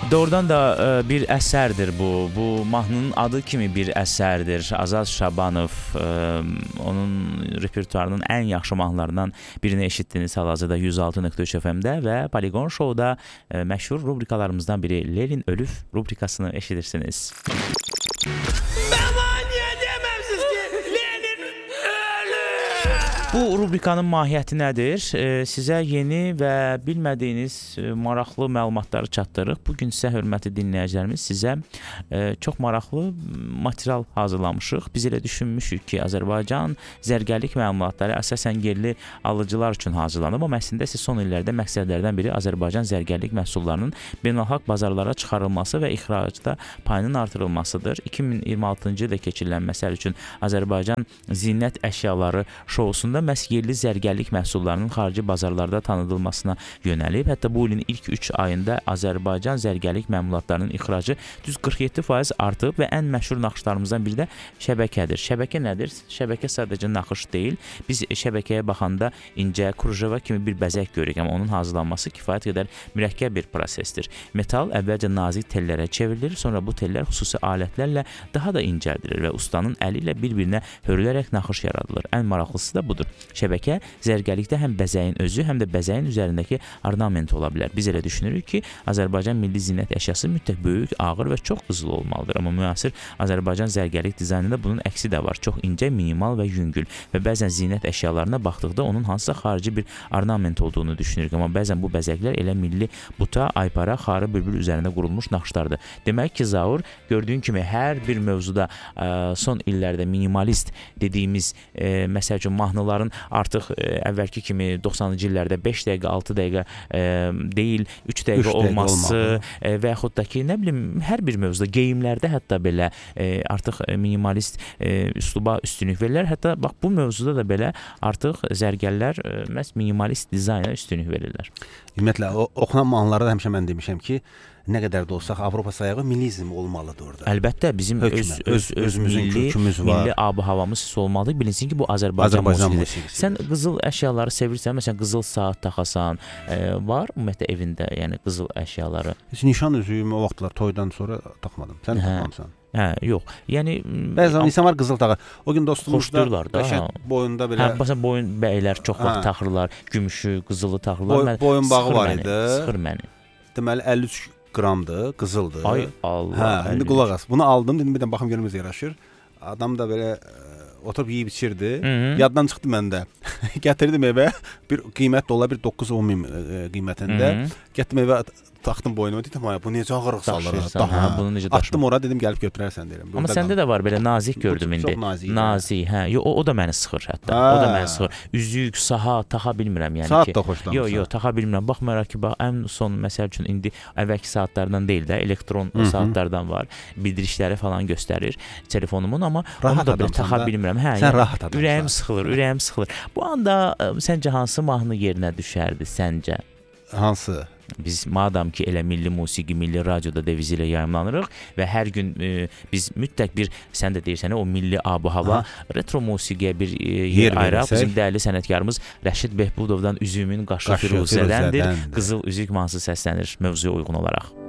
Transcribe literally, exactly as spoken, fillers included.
Doğrudan da ə, bir əsərdir bu. Bu mahnının adı kimi bir əsərdir. Azad Şabanov ə, onun repertuarının ən yaxşı mahnılarından birini eşitdiniz hal-hazırda yüz altı nöqtə üç F M-də və Poligon Show-da ə, məşhur rubrikalarımızdan biri Lenin Ölüf rubrikasını eşidirsiniz. Bu rubrikanın mahiyyəti nədir? E, sizə yeni və bilmədiyiniz e, maraqlı məlumatları çatdırırıq. Bugün sizə hörmətli dinləyicilərimiz sizə e, çox maraqlı material hazırlamışıq. Biz elə düşünmüşük ki, Azərbaycan zərgərlik məlumatları əsasən yerli alıcılar üçün hazırlanıb. Amma əslində isə son illərdə məqsədlərdən biri Azərbaycan zərgərlik məhsullarının beynəlxalq bazarlara çıxarılması və ixracda payının artırılmasıdır. iki min iyirmi altıncı ildə keçirilən məsəl üçün Azərbaycan zinət əşyaları şousunda məhz yerli zərgərlik məhsullarının xarici bazarlarda tanıdılmasına yönəlib. Hətta bu ilin ilk üç ayında Azərbaycan zərgərlik məmulatlarının ixracı düz qırx yeddi faiz artıb və ən məşhur naxışlarımızdan biri də şəbəkədir. Şəbəkə nədir? Şəbəkə sadəcə naxış deyil. Biz şəbəkəyə baxanda incə, krujava kimi bir bəzək görürük, amma onun hazırlanması kifayət qədər mürəkkəb bir prosesdir. Metal əvvəlcə nazik tellərə çevrilir, sonra bu tellər xüsusi alətlərlə daha da incəldilir və ustanın əli ilə bir-birinə hörülərək naxış yaradılır. Ən maraqlısı da budur. Şəbəkə zərgərlikdə həm bəzəyin özü, həm də bəzəyin üzərindəki ornament ola bilər. Biz elə düşünürük ki, Azərbaycan milli zinət əşyası mütləq böyük, ağır və çox qızıl olmalıdır. Amma müasir Azərbaycan zərgərlik dizaynında bunun əksi də var. Çox incə, minimal və yüngül və bəzən zinət əşyalarına baxdıqda onun hansısa xarici bir ornament olduğunu düşünürük. Amma bəzən bu bəzəklər elə milli buta, aypara, xarı bülbül üzərində qurulmuş naxışlardır. Demək ki, Zaur, gördüyün kimi hər bir mövzuda ə, son illərdə minimalist dediyimiz ə, məsəl üçün mahnılar artıq ə, əvvəlki kimi doxsanıncı illərdə beş dəqiqə, altı dəqiqə ə, deyil, üç dəqiqə olması ə, və yaxud da ki, nə bilim, hər bir mövzuda, geyimlərdə hətta belə ə, artıq minimalist ə, üsluba üstünlük verirlər. Hətta bax bu mövzuda da belə artıq zərgərlər ə, məhz minimalist dizayna üstünlük verirlər. Ümumiyyətlə, o, oxunan mahnılarda həmişə mən demişəm ki, nə qədər də olsaq Avropa sayağı millizm olmalıdır orada. Əlbəttə bizim Hökmə, öz, öz, öz milli, milli ab-havamız olmalıdır. Bilinsin ki, bu Azərbaycan, Azərbaycan musiqidir. Sən qızıl əşyaları sevirsən, məsələn qızıl saat taxasan, e, var ümumiyyətlə evində, yəni qızıl əşyaları? Heç nişan üzüyümü o vaxtlar toydan sonra taxmadım. Sən taxmamısan? Hə, yox. Yəni bəzən insan var qızıl taxır. O gün dostumuzda qəşəng boyunda belə. Hə, məsələn boyun bəylər çox vaxt taxırlar, gümüşü, qızılı taxırlar. Boy, boyun bağı var məni, idi. Sıxır məni. Deməli əlli üç qramdır, qızıldır. Ay Allah. Hə, indi qulaq as. Bunu aldım, dedim birdən baxım görüm necə yaraşır. Adam da belə ə, oturub yeyib içirdi. Hı -hı. Yaddan çıxdı məndə. Gətirdim evə. Bir qiymət də ola bir doqquz on min ə, qiymətində. Hı -hı. Getdim evə taxdım boynuma, dedim, ay bu necə ağırlıq salır. Hə, bunu necə daşır? Atdım ora, dedim gəlib götürərsən deyirəm. Amma səndə də var belə nazik gördüm indi. Çox nazik. Nazik, hə. Yo, o, o da məni sıxır hətta. Hə. O da məni sıxır. Üzük, saat taxa bilmirəm yəni saat ki. Saat da xoşlanmısan. Yo, yo, taxa bilmirəm. Baxmayaraq ki, bax ən son məsəl üçün indi əvvəlki saatlardan deyil də, elektron Hı -hı. saatlardan var. Bildirişləri falan göstərir telefonumun, amma rahat onu da belə taxa bilmirəm. Hə, sən yəni, rahat adamsan. Ürəyim sıxılır, ürəyim sıxılır. Bu anda ə, səncə hansı mahnı yerinə düşərdi səncə? Hansı? Biz madam ki elə milli musiqi, milli radioda devizi ilə yayımlanırıq və hər gün e, biz mütləq bir, sən də deyirsən, o milli ab-hava, retro musiqiyə bir e, yer, yer ayıraq. Bizim dəyərli sənətkarımız Rəşid Behbudovdan Üzümün qaşı firuzədəndir. Qızıl üzük mahnısı səslənir mövzuya uyğun olaraq.